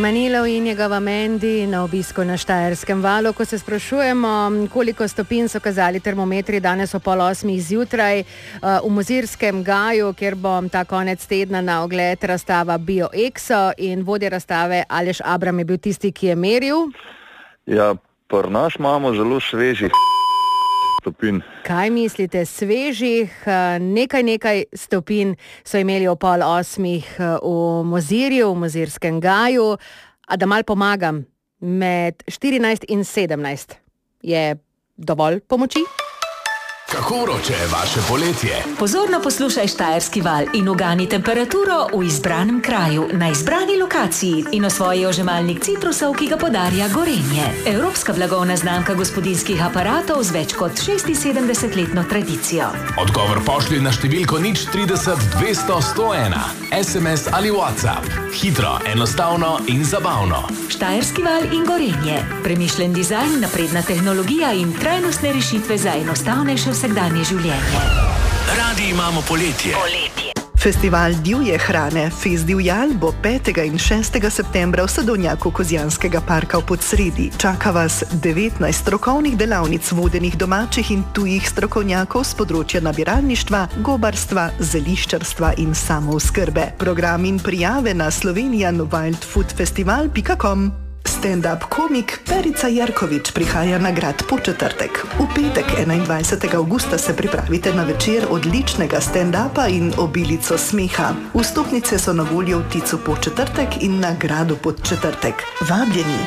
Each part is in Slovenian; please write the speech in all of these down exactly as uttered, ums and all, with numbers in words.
Manilo in njegova Mendi na obisku na Štajerskem valu. Ko se sprašujemo, koliko stopinj so kazali termometri danes o pol osmih zjutraj v Mozirskem gaju, kjer bom ta konec tedna na ogled razstava BioExo in vodja razstave Aleš Abram je bil tisti, ki je meril. Ja, pri nas imamo zelo svežih stopinj. Kaj mislite, svežih? Nekaj, nekaj stopinj so imeli o pol osmih v Mozirju, v Mozirskem gaju. A da mal pomagam, med štirinajst in sedemnajst je dovolj pomoči? Kako vroče je vaše poletje? Pozorno poslušaj Štajerski val in ugani temperaturo v izbranem kraju, na izbrani lokaciji in osvoji ožemalnik citrusov, ki ga podarja Gorenje. Evropska blagovna znamka gospodinjskih aparatov z več kot šestinsedemdesetletno tradicijo. Odgovor pošlji na številko nič trideset dvesto sto ena. es em es ali WhatsApp. Hitro, enostavno in zabavno. Štajerski val in Gorenje. Premišljen dizajn, napredna tehnologija in trajnostne rešitve za enostavnejše vsakdanje življenje. Radi imamo poletje. Poletje. Festival divje hrane Fest divjal bo petega in šestega septembra v sadovnjaku Kozjanskega parka v Podsredi. Čaka vas devetnajst strokovnih delavnic vodenih domačih in tujih strokovnjakov z področja nabiralništva, gobarstva, zeliščarstva in samooskrbe. Program in prijave na slovenian wild food festival pika com. Stand-up komik Perica Jerkovič prihaja na grad Podčetrtek. V petek enaindvajsetega avgusta se pripravite na večer odličnega stand-upa in obilico smeha. Vstopnice so na voljo v Ticu Podčetrtek in na gradu Podčetrtek. Vabljeni!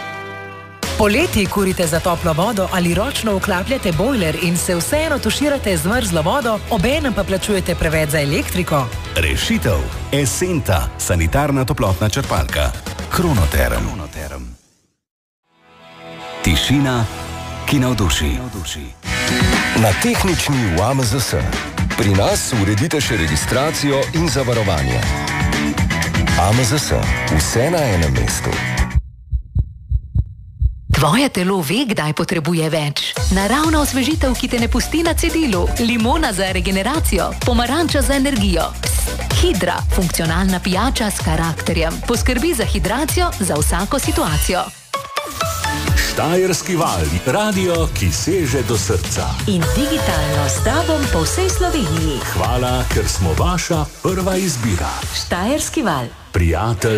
Poleti kurite za toplo vodo ali ročno vklapljate bojler in se vseeno tuširate z mrzlo vodo, obenem pa plačujete preveč za elektriko? Rešitev. Esenta, sanitarna toplotna črpalka. Kronoterm. Tišina, ki navduši. Na tehnični v A M Z S. Pri nas uredite še registracijo in zavarovanje. A M Z S. Vse na enem mestu. Tvoje telo ve, kdaj potrebuje več. Naravna osvežitev, ki te ne pusti na cedilu. Limona za regeneracijo, pomaranča za energijo. Hidra, funkcionalna pijača s karakterjem. Poskrbi za hidracijo za vsako situacijo. Štajerski val, radio, ki seže do srca. In digitalno s tobom po vsej Sloveniji. Hvala, ker smo vaša prva izbira. Štajerski val. Prijatelj.